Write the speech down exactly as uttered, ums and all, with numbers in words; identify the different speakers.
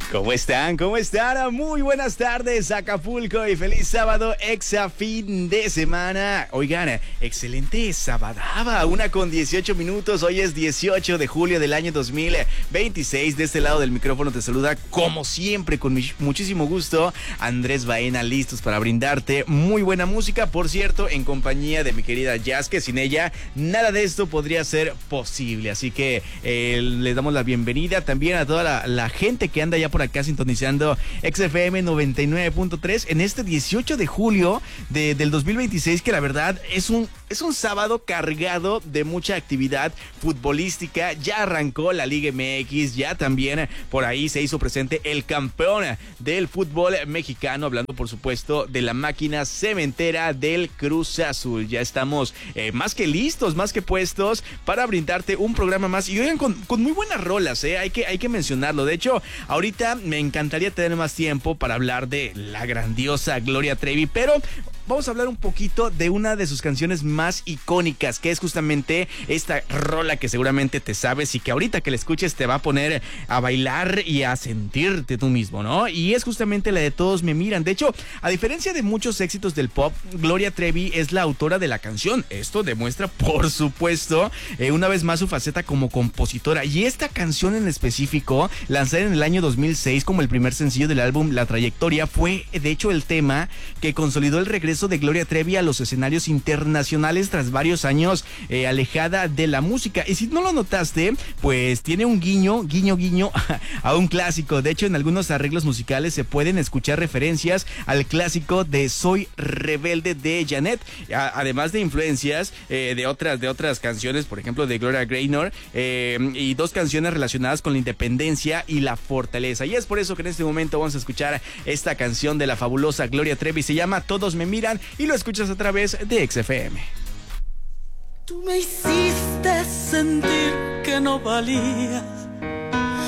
Speaker 1: ¿Cómo están? ¿Cómo están? Muy buenas tardes, Acapulco, y feliz sábado, exa fin de semana. Oigan, excelente sabadaba, una con dieciocho minutos. Hoy es dieciocho de julio del año dos mil veintiséis. De este lado del micrófono te saluda, como siempre, con muchísimo gusto, Andrés Baena, listos para brindarte muy buena música. Por cierto, en compañía de mi querida Jazz, que sin ella nada de esto podría ser posible. Así que eh, les damos la bienvenida también a toda la, la gente que anda ya por acá sintonizando X F M noventa y nueve punto tres en este dieciocho de julio de, del dos mil veintiséis, que la verdad es un, es un sábado cargado de mucha actividad futbolística. Ya arrancó la Liga M X, ya también por ahí se hizo presente el campeón del fútbol mexicano, hablando por supuesto de la máquina cementera del Cruz Azul. Ya estamos eh, más que listos, más que puestos para brindarte un programa más, y oigan, con, con muy buenas rolas, eh, hay que, hay que mencionarlo. De hecho, ahorita me encantaría tener más tiempo para hablar de la grandiosa Gloria Trevi, pero vamos a hablar un poquito de una de sus canciones más icónicas, que es justamente esta rola que seguramente te sabes y que ahorita que la escuches te va a poner a bailar y a sentirte tú mismo, ¿no? Y es justamente la de Todos me miran. De hecho, a diferencia de muchos éxitos del pop, Gloria Trevi es la autora de la canción. Esto demuestra, por supuesto, eh, una vez más su faceta como compositora. Y esta canción en específico, lanzada en el año dos mil seis como el primer sencillo del álbum La Trayectoria, fue de hecho el tema que consolidó el regreso de Gloria Trevi a los escenarios internacionales tras varios años eh, alejada de la música. Y si no lo notaste, pues tiene un guiño, guiño, guiño a un clásico. De hecho, en algunos arreglos musicales se pueden escuchar referencias al clásico de Soy Rebelde de Janet, a, además de influencias eh, de otras de otras canciones, por ejemplo de Gloria Gaynor, eh, y dos canciones relacionadas con la independencia y la fortaleza. Y es por eso que en este momento vamos a escuchar esta canción de la fabulosa Gloria Trevi. Se llama Todos me miran y lo escuchas a través de X F M.
Speaker 2: Tú me hiciste sentir que no valía,